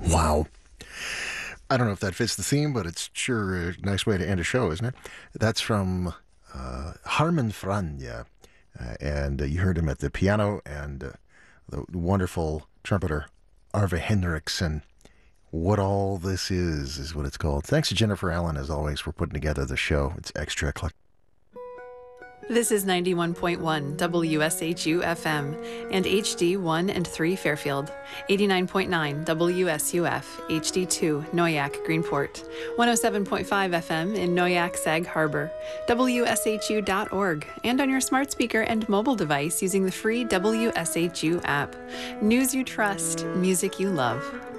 Wow. I don't know if that fits the theme, but it's sure a nice way to end a show, isn't it? That's from Harman Franja. And you heard him at the piano and the wonderful trumpeter Arve Henriksen. What All This is what it's called. Thanks to Jennifer Allen, as always, for putting together the show. It's extra eclectic. This is 91.1 WSHU FM and HD1 and 3 Fairfield, 89.9 WSUF, HD2 Noyak Greenport, 107.5 FM in Noyak Sag Harbor, WSHU.org, and on your smart speaker and mobile device using the free WSHU app. News you trust, music you love.